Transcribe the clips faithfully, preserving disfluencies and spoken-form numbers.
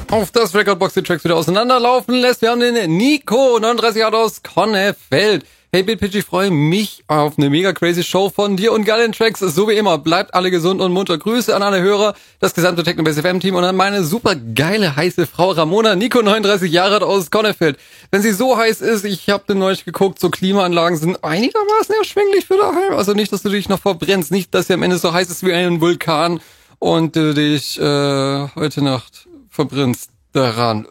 auf das Recordbox die Tracks wieder auseinanderlaufen lässt. Wir haben den Nico, neununddreißig Jahre aus Konnefeld. Hey Bitpitch, ich freue mich auf eine mega crazy Show von dir und geilen Tracks. So wie immer, bleibt alle gesund und munter. Grüße an alle Hörer, das gesamte Technobase F M Team und an meine super geile, heiße Frau Ramona. Nico, neununddreißig Jahre aus Konnefeld. Wenn sie so heiß ist, ich habe den neulich geguckt, so Klimaanlagen sind einigermaßen erschwinglich für daheim. Also nicht, dass du dich noch verbrennst, nicht, dass sie am Ende so heiß ist wie ein Vulkan und du dich äh, heute Nacht verbrennst daran.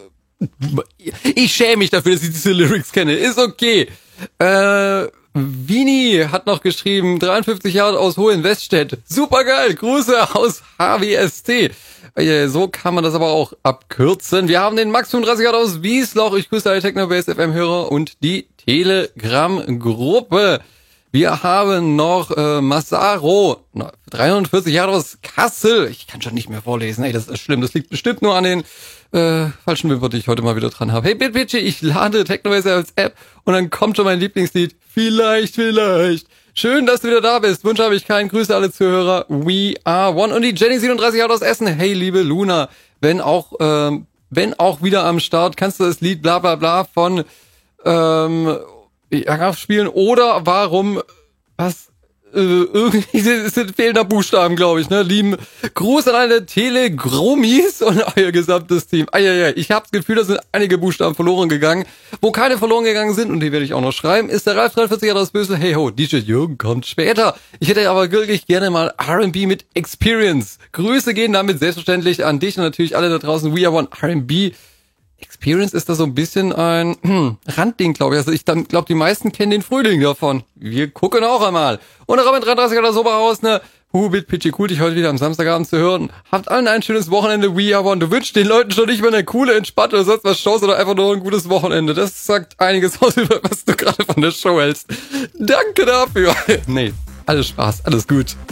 Ich schäme mich dafür, dass ich diese Lyrics kenne. Ist okay. Äh, Vini hat noch geschrieben, dreiundfünfzig Jahre aus Hohenweststedt. Supergeil, Grüße aus H W S T. So kann man das aber auch abkürzen. Wir haben den Max fünfunddreißig Jahre aus Wiesloch. Ich grüße alle Technobase F M Hörer und die Telegram-Gruppe. Wir haben noch äh, Massaro, dreiundvierzig Jahre aus Kassel. Ich kann schon nicht mehr vorlesen. Ey, das ist schlimm. Das liegt bestimmt nur an den äh, falschen Wimper, die ich heute mal wieder dran habe. Hey Bitpitch, ich lade Technobase als App und dann kommt schon mein Lieblingslied. Vielleicht, vielleicht. Schön, dass du wieder da bist. Wunsch habe ich keinen. Grüße alle Zuhörer. We are one. Und die Jenny, siebenunddreißig Jahre aus Essen. Hey, liebe Luna, wenn auch ähm, wenn auch wieder am Start, kannst du das Lied bla bla bla von ähm, ja, spielen oder warum, was, äh, irgendwie sind fehlender Buchstaben, glaube ich, ne, lieben Gruß an alle Telegrummis und euer gesamtes Team. Eieiei, ich habe das Gefühl, da sind einige Buchstaben verloren gegangen. Wo keine verloren gegangen sind, und die werde ich auch noch schreiben, ist der Ralf dreiundvierzig Jahre aus Bösel. Hey ho, D J Jürgen kommt später. Ich hätte aber wirklich gerne mal R and B mit Experience. Grüße gehen damit selbstverständlich an dich und natürlich alle da draußen. We are one R and B. Experience ist da so ein bisschen ein hm, Randding, glaube ich. Also ich glaube, die meisten kennen den Frühling davon. Wir gucken auch einmal. Und der Robin dreiunddreißig oder so raus, ne? Hu, Bitpitchy, cool, dich heute wieder am Samstagabend zu hören. Habt allen ein schönes Wochenende. We are one. Du wünschst den Leuten schon nicht mehr eine coole, entspannte oder sonst was Shows oder einfach nur ein gutes Wochenende. Das sagt einiges aus über was du gerade von der Show hältst. Danke dafür. Nee, alles Spaß, alles gut.